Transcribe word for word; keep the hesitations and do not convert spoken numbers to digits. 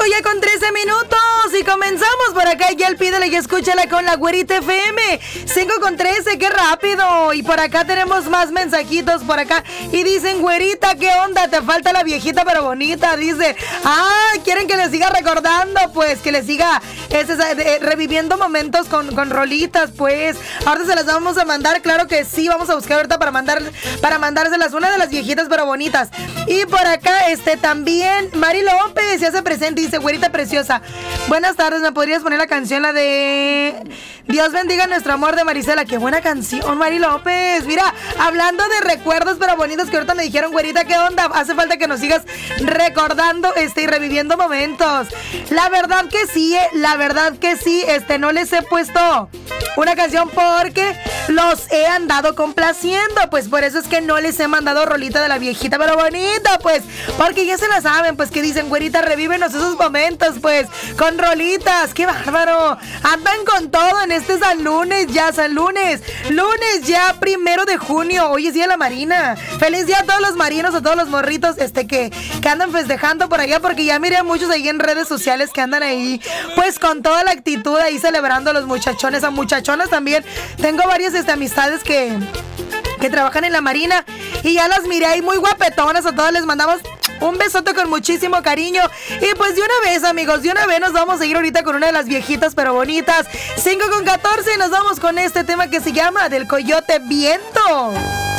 cinco ya con trece minutos y comenzamos por acá. Ya el pídele y escúchala con la Güerita F M. cinco con trece, qué rápido. Y por acá tenemos más mensajitos por acá. Y dicen, güerita, ¿qué onda? Te falta la viejita pero bonita. Dice, ah, quieren que le siga recordando, pues, que le siga ese, eh, reviviendo momentos con, con rolitas, pues. Ahorita se las vamos a mandar, claro que sí. Vamos a buscar ahorita para mandar, para mandárselas. Una de las viejitas pero bonitas. Y por acá, este, también, Mari López se hace presente y dice, güerita preciosa, buenas tardes, ¿me podrías poner la canción, la de Dios bendiga nuestro amor de Marisela? Qué buena canción, Mari López. Mira, hablando de recuerdos pero bonitos que ahorita me dijeron, güerita, ¿qué onda? Hace falta que nos sigas recordando este y reviviendo momentos. La verdad que sí, eh, la verdad que sí, este, no les he puesto una canción porque los he andado complaciendo, pues por eso es que no les he mandado rolita de la viejita pero bonita, pues, porque ya se la saben, pues, que dicen, güerita, revívenos esos momentos, pues, con rolitas. ¡Qué bárbaro! Andan con todo en este San Lunes, ya San Lunes, lunes ya primero de junio, hoy es día de la Marina. Feliz día a todos los marinos, a todos los morritos, este, que, que andan festejando por allá, porque ya miré a muchos ahí en redes sociales que andan ahí, pues, con toda la actitud ahí celebrando a los muchachones, a muchachonas también. Tengo varias, este, amistades que... que trabajan en la Marina y ya las miré ahí muy guapetonas. A todas les mandamos un besote con muchísimo cariño. Y pues de una vez, amigos, de una vez nos vamos a ir ahorita con una de las viejitas pero bonitas. cinco con catorce y nos vamos con este tema que se llama Del Coyote Viento.